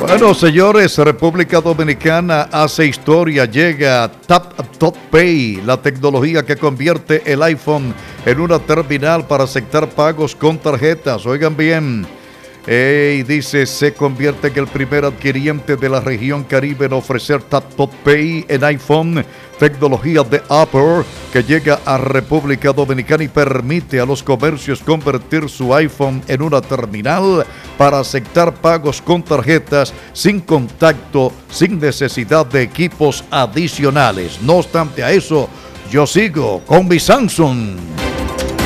Bueno, señores, República Dominicana hace historia, llega Tap Pay, la tecnología que convierte el iPhone en una terminal para aceptar pagos con tarjetas. Oigan bien, y dice, se convierte en el primer adquiriente de la región Caribe en ofrecer Tap Pay en iPhone, tecnología de Apple que llega a República Dominicana y permite a los comercios convertir su iPhone en una terminal para aceptar pagos con tarjetas sin contacto, sin necesidad de equipos adicionales. No obstante a eso, yo sigo con mi Samsung.